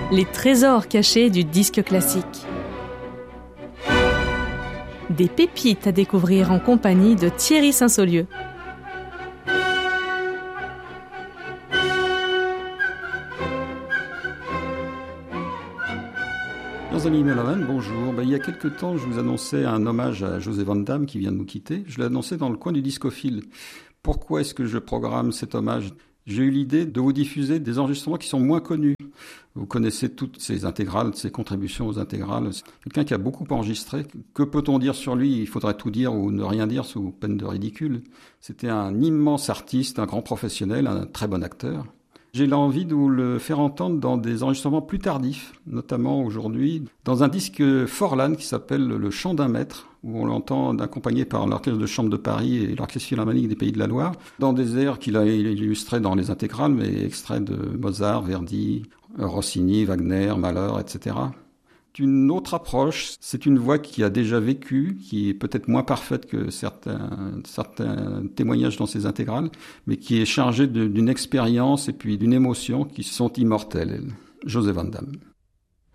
Les trésors cachés du disque classique. Des pépites à découvrir en compagnie de Thierry Saint-Saulieu. Chers amis mélomanes, bonjour. Il y a quelque temps, je vous annonçais un hommage à José Van Damme qui vient de nous quitter. Je l'ai annoncé dans le coin du discophile. Pourquoi est-ce que je programme cet hommage ? J'ai eu l'idée de vous diffuser des enregistrements qui sont moins connus. Vous connaissez toutes ses intégrales, ses contributions aux intégrales. C'est quelqu'un qui a beaucoup enregistré. Que peut-on dire sur lui ? Il faudrait tout dire ou ne rien dire sous peine de ridicule. C'était un immense artiste, un grand professionnel, un très bon acteur. J'ai l'envie de vous le faire entendre dans des enregistrements plus tardifs, notamment aujourd'hui, dans un disque Forlan qui s'appelle Le Chant d'un maître, où on l'entend accompagné par l'Orchestre de Chambre de Paris et l'Orchestre Philharmonique des Pays de la Loire, dans des airs qu'il a illustrés dans les intégrales, mais extraits de Mozart, Verdi, Rossini, Wagner, Mahler, etc. Une autre approche, c'est une voix qui a déjà vécu, qui est peut-être moins parfaite que certains témoignages dans ses intégrales, mais qui est chargée d'une expérience et puis d'une émotion qui sont immortelles. José Van Damme.